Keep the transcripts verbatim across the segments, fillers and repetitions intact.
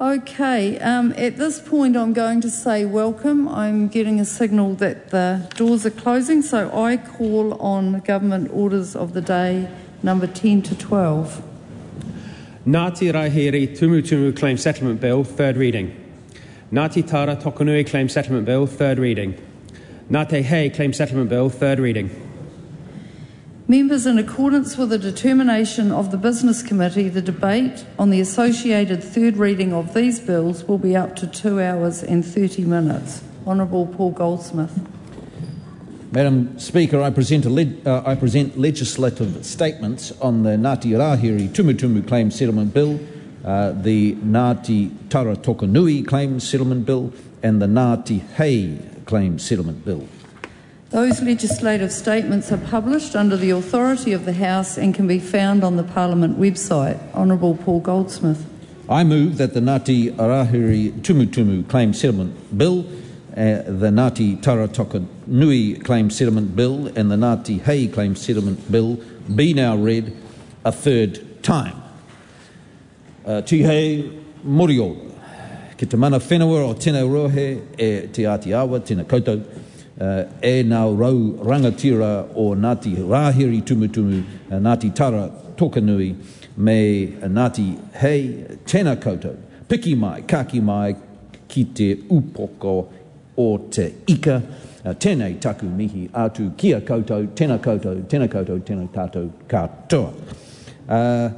Okay, um, at this point I'm going to say welcome. I'm getting a signal that the doors are closing, so I call on Government Orders of the Day number ten to twelve. Ngāti Rahiri Tumutumu Claim Settlement Bill, third reading. Ngāti Tara Tokonui Claim Settlement Bill, third reading. Ngāti Hei Claim Settlement Bill, third reading. Members, in accordance with the determination of the Business Committee, the debate on the associated third reading of these bills will be up to two hours and thirty minutes. Honourable Paul Goldsmith. Madam Speaker, I present, a le- uh, I present legislative statements on the Ngāti Rahiri Tumutumu Claim Settlement Bill, uh, the Ngāti Tara Tokonui Claim Settlement Bill, and the Ngāti Hei Claim Settlement Bill. Those legislative statements are published under the authority of the House and can be found on the Parliament website. Honourable Paul Goldsmith. I move that the Ngāti Rahiri Tumutumu Claim Settlement Bill, uh, the Ngāti Tara Tokonui Claim Settlement Bill, and the Ngāti Hei Claim Settlement Bill be now read a third time. Uh, Tihei Moriora, ki te mana whenua o tēnā rohe e te Ātiawa, tēnā koutou, Uh, e nau rau rangatira o Ngāti Rahiri Tumutumu, uh, Ngāti Tara Tokonui, me uh, Ngāti Hei, tēnā koutou, piki mai, kaki mai, ki te upoko o te ika, uh, tēnei taku mihi atu kia koutou, tēnā koutou, tēnā koutou, tēnā tātou katoa. Uh,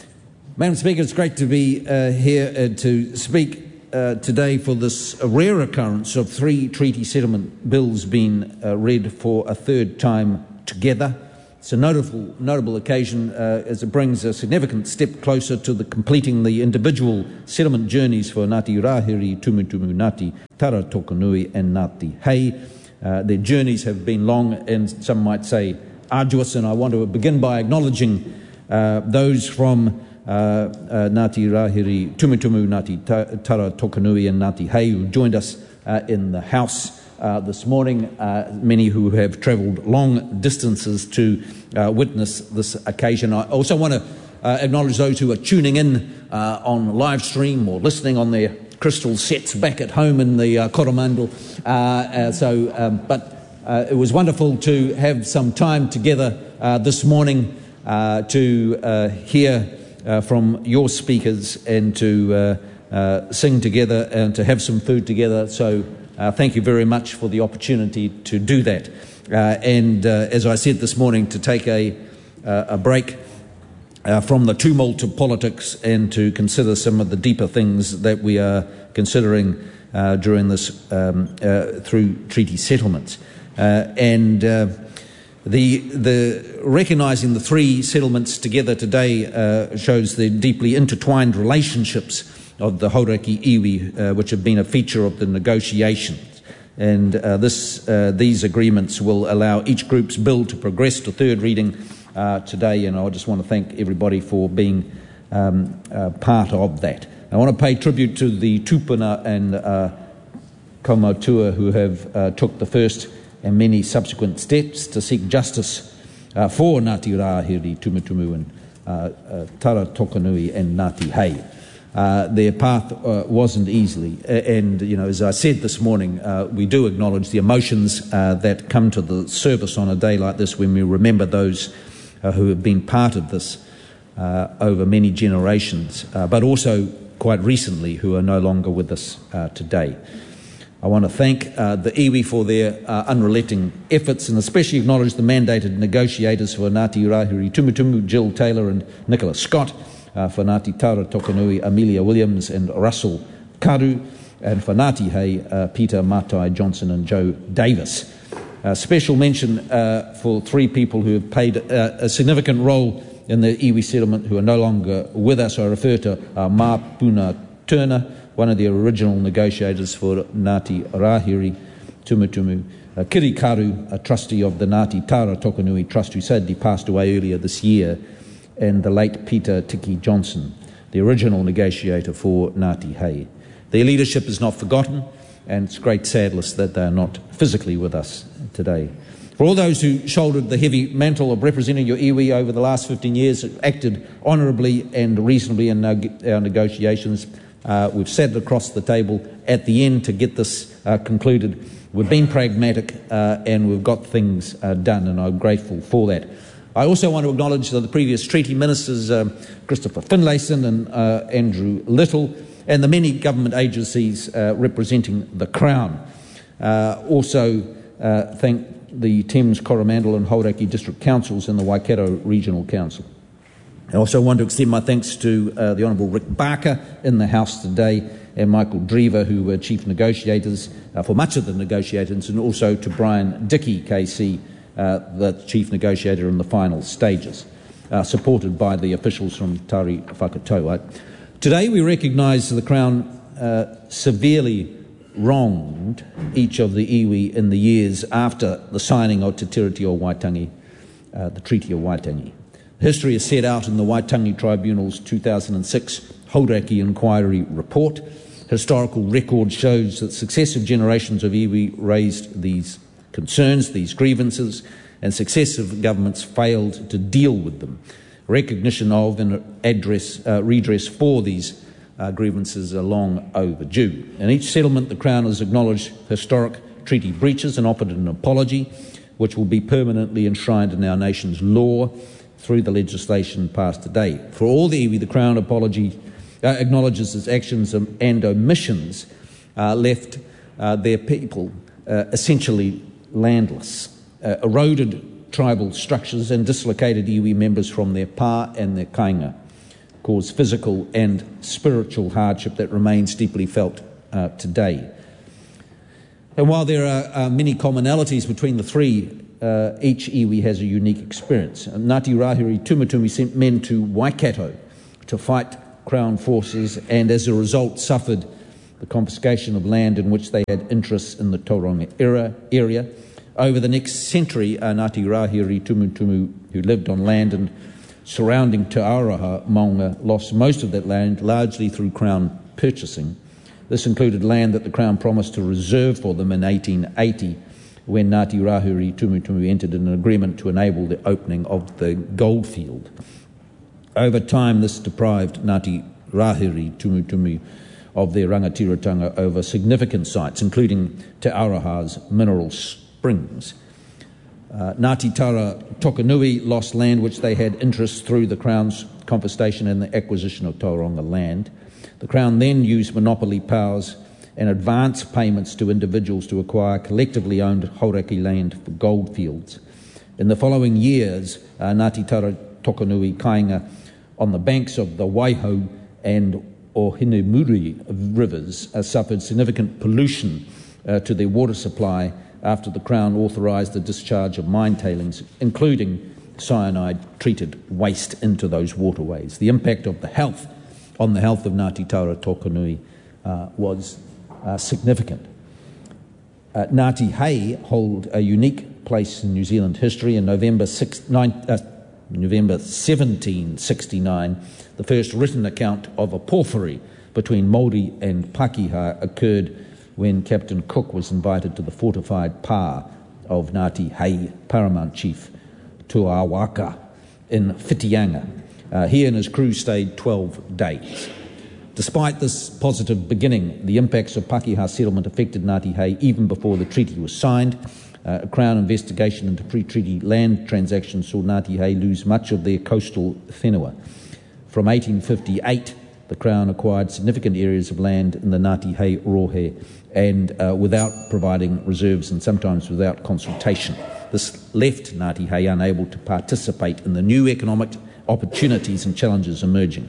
Madam Speaker, it's great to be uh, here uh, to speak Uh, today for this rare occurrence of three treaty settlement bills being uh, read for a third time together. It's a notable, notable occasion uh, as it brings a significant step closer to the completing the individual settlement journeys for Ngāti Rahiri Tumutumu, Ngāti Tara Tokonui and Ngāti Hei. Uh, their journeys have been long and some might say arduous, and I want to begin by acknowledging uh, those from Uh, uh, Ngāti Rahiri Tumutumu, Ngāti Tara Tokonui and Ngāti Hei, who joined us uh, in the House uh, this morning, uh, many who have travelled long distances to uh, witness this occasion. I also want to uh, acknowledge those who are tuning in uh, on live stream or listening on their crystal sets back at home in the uh, Coromandel. Uh, uh, so, um, but uh, it was wonderful to have some time together uh, this morning uh, to uh, hear Uh, from your speakers and to uh, uh, sing together and to have some food together. So uh, thank you very much for the opportunity to do that. Uh, and uh, as I said this morning, to take a, uh, a break uh, from the tumult of politics and to consider some of the deeper things that we are considering uh, during this um, uh, through treaty settlements. Uh, and uh, The, the recognising the three settlements together today uh, shows the deeply intertwined relationships of the Hauraki iwi, uh, which have been a feature of the negotiations. And uh, this, uh, these agreements will allow each group's bill to progress to third reading uh, today, and I just want to thank everybody for being um, uh, part of that. I want to pay tribute to the tupuna and uh, kaumatua who have uh, took the first and many subsequent steps to seek justice uh, for Ngāti Rahiri Tumutumu and uh, uh, Tara Tokonui and Ngāti Hei. Uh, their path uh, wasn't easily, and you know, as I said this morning, uh, we do acknowledge the emotions uh, that come to the surface on a day like this when we remember those uh, who have been part of this uh, over many generations, uh, but also quite recently who are no longer with us uh, today. I want to thank uh, the iwi for their uh, unrelenting efforts and especially acknowledge the mandated negotiators for Ngāti Rahiri Tumutumu, Jill Taylor and Nicola Scott, uh, for Ngāti Tara Tokonui, Amelia Williams and Russell Karu, and for Ngāti Hei, uh, Peter Matai Johnson and Joe Davis. Uh, special mention uh, for three people who have played uh, a significant role in the iwi settlement who are no longer with us. I refer to uh, Mapuna Turner, one of the original negotiators for Ngāti Rahiri Tumutumu, uh, Kiri Karu, a trustee of the Ngāti Tara Tokonui Trust, who sadly passed away earlier this year, and the late Peter Tiki Johnson, the original negotiator for Ngāti Hei. Their leadership is not forgotten, and it's great sadness that they are not physically with us today. For all those who shouldered the heavy mantle of representing your iwi over the last fifteen years, acted honourably and reasonably in our negotiations, Uh, we've sat across the table at the end to get this uh, concluded. We've been pragmatic uh, and we've got things uh, done, and I'm grateful for that. I also want to acknowledge the previous treaty ministers, um, Christopher Finlayson and uh, Andrew Little, and the many government agencies uh, representing the Crown. Uh, also uh, thank the Thames, Coromandel and Hauraki District Councils and the Waikato Regional Council. I also want to extend my thanks to uh, the Honourable Rick Barker in the House today, and Michael Drever, who were chief negotiators uh, for much of the negotiations, and also to Brian Dickey, K C, uh, the chief negotiator in the final stages, uh, supported by the officials from Tari Whakatau. Today we recognise the Crown uh, severely wronged each of the iwi in the years after the signing of Te Tiriti o Waitangi, uh, the Treaty of Waitangi. History is set out in the Waitangi Tribunal's two thousand six Hauraki Inquiry report. Historical record shows that successive generations of iwi raised these concerns, these grievances, and successive governments failed to deal with them. Recognition of and address, uh, redress for these uh, grievances are long overdue. In each settlement, the Crown has acknowledged historic treaty breaches and offered an apology, which will be permanently enshrined in our nation's law through the legislation passed today. For all the iwi, the Crown apology uh, acknowledges its actions and omissions uh, left uh, their people uh, essentially landless, uh, eroded tribal structures and dislocated iwi members from their pa and their kainga, caused physical and spiritual hardship that remains deeply felt uh, today. And while there are uh, many commonalities between the three, Uh, each iwi has a unique experience. Ngāti Rahiri Tumutumi sent men to Waikato to fight Crown forces, and as a result suffered the confiscation of land in which they had interests in the Tauranga era, area. Over the next century, uh, Ngāti Rahiri Tumutumu, who lived on land and surrounding Te Araha Maunga, lost most of that land, largely through Crown purchasing. This included land that the Crown promised to reserve for them in eighteen eighty, when Ngāti Rahiri Tumutumu entered an agreement to enable the opening of the goldfield. Over time, this deprived Ngāti Rahiri Tumutumu of their rangatiratanga over significant sites, including Te Araha's mineral springs. Uh, Ngāti Tara Tokanui lost land which they had interests through the Crown's confiscation and the acquisition of Tauranga land. The Crown then used monopoly powers and advance payments to individuals to acquire collectively owned Hauraki land for goldfields. In the following years, uh, Ngāti Tara Tokanui Kainga on the banks of the Waiho and Ohinemuri rivers uh, suffered significant pollution uh, to their water supply after the Crown authorised the discharge of mine tailings, including cyanide-treated waste into those waterways. The impact of the health on the health of Ngāti Tara Tokanui uh, was Uh, significant. Uh, Ngāti Hei hold a unique place in New Zealand history. In November, six, nine, uh, November seventeen sixty-nine, the first written account of a porphyry between Māori and Pakeha occurred when Captain Cook was invited to the fortified pa of Ngāti Hei paramount chief Tuawaka in Whitianga. Uh, he and his crew stayed twelve days. Despite this positive beginning, the impacts of Pakeha settlement affected Ngāti Hei even before the treaty was signed. Uh, a Crown investigation into pre-treaty land transactions saw Ngāti Hei lose much of their coastal whenua. From eighteen fifty-eight, the Crown acquired significant areas of land in the Ngāti Hei rohe, and uh, without providing reserves and sometimes without consultation. This left Ngāti Hei unable to participate in the new economic opportunities and challenges emerging.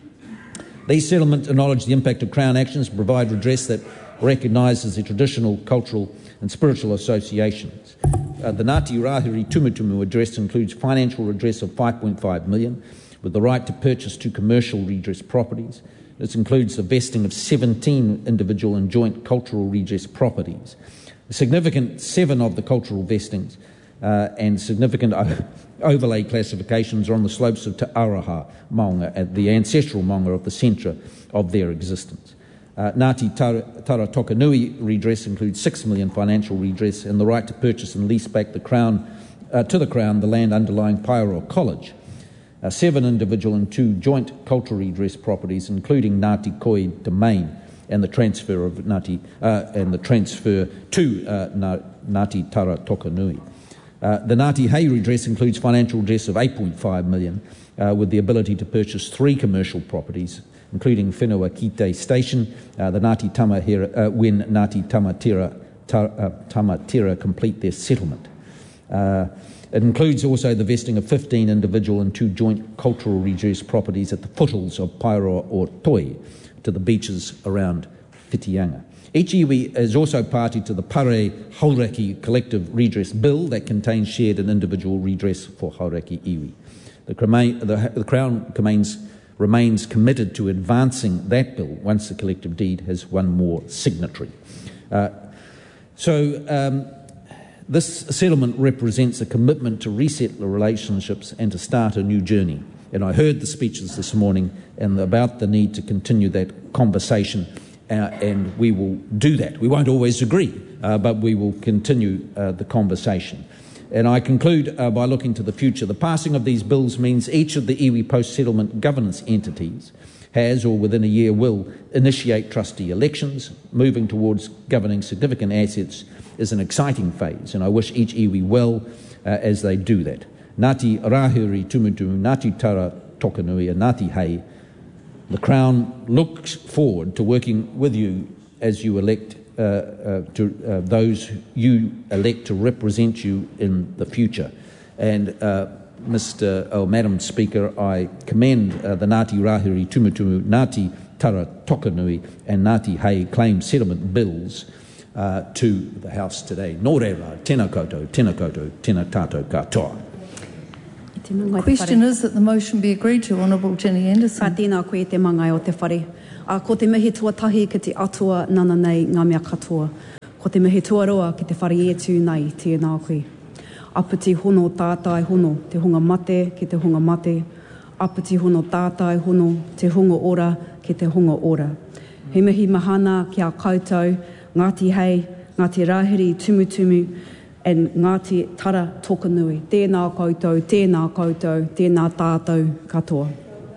These settlements acknowledge the impact of Crown actions and provide redress that recognises the traditional, cultural and spiritual associations. Uh, the Ngāti Rahiri Tumutumu address includes financial redress of five point five million dollars with the right to purchase two commercial redress properties. This includes the vesting of seventeen individual and joint cultural redress properties. A significant seven of the cultural vestings uh, and significant overlay classifications are on the slopes of Te Araha Maunga, at the ancestral Maunga of the centre of their existence. Uh, Ngāti Tara, Tara Tokanui redress includes six million dollars financial redress and the right to purchase and lease back the Crown uh, to the Crown the land underlying Paeroa College. uh, seven individual and two joint cultural redress properties, including Ngāti Koi domain, and the transfer of Ngāti uh, and the transfer to uh, Ngāti Tara Tokanui. Uh, the Ngāti Hei redress includes financial redress of eight point five million dollars uh, with the ability to purchase three commercial properties, including Whenua Kite Station, uh, the Ngāti Tamahira, uh, when Ngāti Tamatira, ta, uh, Tamatira complete their settlement. Uh, it includes also the vesting of fifteen individual and two joint cultural redress properties at the foothills of Paeroa or Toi to the beaches around Whitianga. Each iwi is also party to the Pare Hauraki Collective Redress Bill that contains shared and individual redress for Hauraki iwi. The, the, the Crown remains, remains committed to advancing that bill once the collective deed has one more signatory. Uh, so um, this settlement represents a commitment to reset the relationships and to start a new journey. And I heard the speeches this morning and about the need to continue that conversation, uh, and we will do that. We won't always agree, uh, but we will continue uh, the conversation. And I conclude uh, by looking to the future. The passing of these bills means each of the iwi post-settlement governance entities has, or within a year will, initiate trustee elections. Moving towards governing significant assets is an exciting phase, and I wish each iwi well uh, as they do that. Ngāti Rahuri Tumutumu, Ngāti Tara Tokanui and Ngāti Hei, the Crown looks forward to working with you as you elect uh, uh, to uh, those you elect to represent you in the future. And uh, Mister Oh, Madam Speaker, I commend uh, the Ngāti Rahuri Tumutumu, Ngāti Tara Tokanui and Ngāti Hei claim settlement bills uh, to the House today. Nō reira, tēnā koutou, tēnā koutou, tēnā tātou katoa. The question is that the motion be agreed to. Honourable Jenny Anderson. Ka tēnā koe te mangai o te whare. A ko te mihi tuatahi ki te atua nana nei ngā mea katoa. Ko te mihi tuaroa ki te whare e tū nei tēnā koe. Apiti hono tātai hono te hunga mate ki te hunga mate. Apiti hono tātai hono te hunga ora ki te hunga ora. He mihi mahana ki a koutou, Ngāti Hei, Ngāti Rahuri Tumutumu, and Ngāti Tara Tokanui. Tēnā koutou, tēnā koutou, tēnā tātou katoa.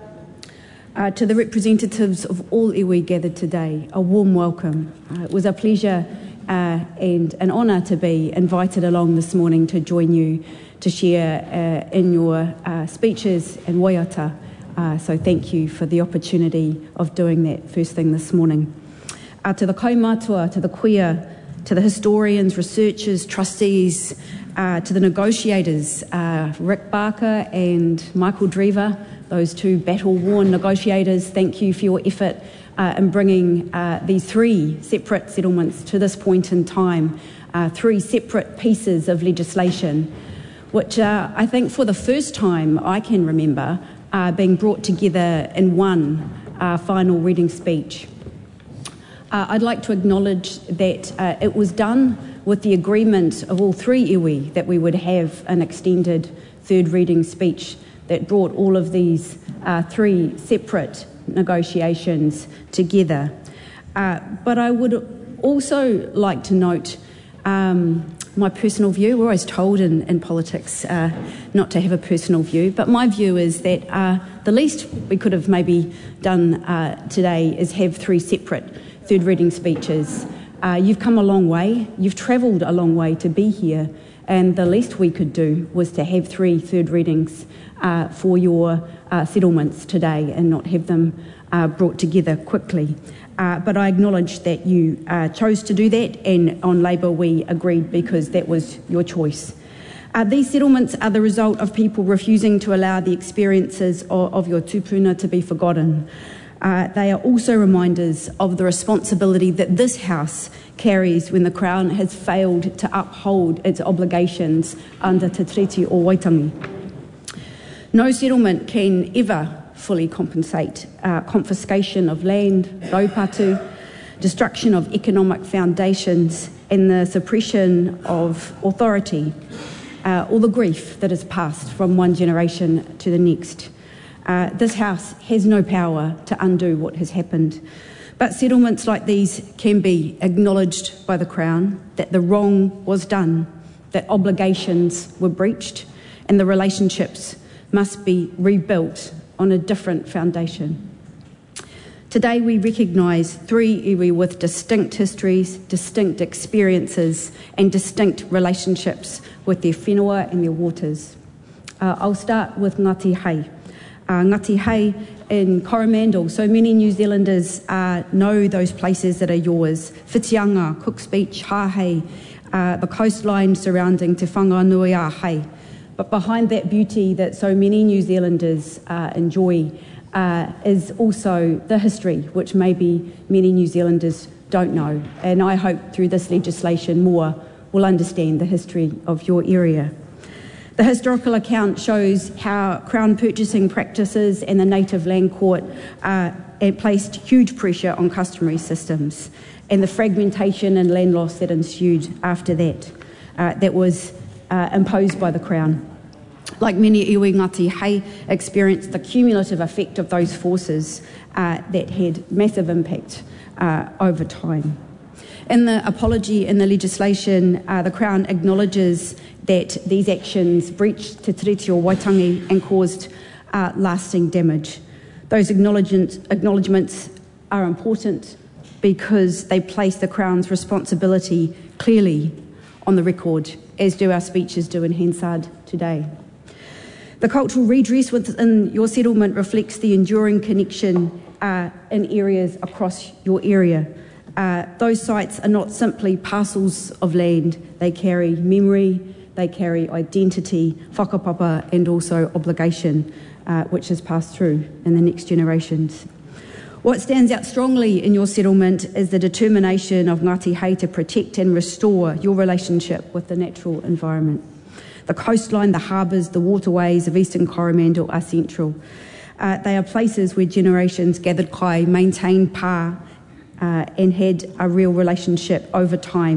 Uh, to the representatives of all iwi gathered today, a warm welcome. Uh, it was a pleasure uh, and an honour to be invited along this morning to join you to share uh, in your uh, speeches and waiata. Uh, so thank you for the opportunity of doing that first thing this morning. Uh, to the kaumātua, to the kuia, to the historians, researchers, trustees, uh, to the negotiators, uh, Rick Barker and Michael Drever, those two battle-worn negotiators, thank you for your effort uh, in bringing uh, these three separate settlements to this point in time, uh, three separate pieces of legislation, which uh, I think for the first time I can remember uh, being brought together in one uh, final reading speech. Uh, I'd like to acknowledge that uh, it was done with the agreement of all three iwi that we would have an extended third reading speech that brought all of these uh, three separate negotiations together. Uh, but I would also like to note um, my personal view. We're always told in, in politics uh, not to have a personal view, but my view is that uh, the least we could have maybe done uh, today is have three separate third reading speeches. Uh, you've come a long way, you've travelled a long way to be here, and the least we could do was to have three third readings uh, for your uh, settlements today and not have them uh, brought together quickly. Uh, but I acknowledge that you uh, chose to do that, and on Labour we agreed because that was your choice. Uh, these settlements are the result of people refusing to allow the experiences of, of your tupuna to be forgotten. Uh, they are also reminders of the responsibility that this House carries when the Crown has failed to uphold its obligations under Te Tiriti o Waitangi. No settlement can ever fully compensate uh, confiscation of land, raupatu, destruction of economic foundations, and the suppression of authority, uh, or the grief that is passed from one generation to the next. Uh, this House has no power to undo what has happened. But settlements like these can be acknowledged by the Crown, that the wrong was done, that obligations were breached, and the relationships must be rebuilt on a different foundation. Today we recognise three iwi with distinct histories, distinct experiences and distinct relationships with their whenua and their waters. Uh, I'll start with Ngāti Hei. Uh, Ngāti Hei in Coromandel, so many New Zealanders uh, know those places that are yours. Whitianga, Cook's Beach, Hahei, uh, the coastline surrounding Te Whanganui Hei. But behind that beauty that so many New Zealanders uh, enjoy uh, is also the history, which maybe many New Zealanders don't know. And I hope through this legislation more will understand the history of your area. The historical account shows how Crown purchasing practices and the Native Land Court uh, placed huge pressure on customary systems and the fragmentation and land loss that ensued after that, uh, that was uh, imposed by the Crown. Like many iwi, Ngāti Hei experienced the cumulative effect of those forces uh, that had massive impact uh, over time. In the apology in the legislation, uh, the Crown acknowledges that these actions breached Te Tiriti o Waitangi and caused uh, lasting damage. Those acknowledgements, acknowledgements are important because they place the Crown's responsibility clearly on the record, as do our speeches do in Hansard today. The cultural redress within your settlement reflects the enduring connection uh, in areas across your area. Uh, those sites are not simply parcels of land, they carry memory, they carry identity, whakapapa, and also obligation, uh, which is passed through in the next generations. What stands out strongly in your settlement is the determination of Ngāti Hei to protect and restore your relationship with the natural environment. The coastline, the harbours, the waterways of Eastern Coromandel are central. Uh, they are places where generations gathered kai, maintained pa, uh, and had a real relationship over time.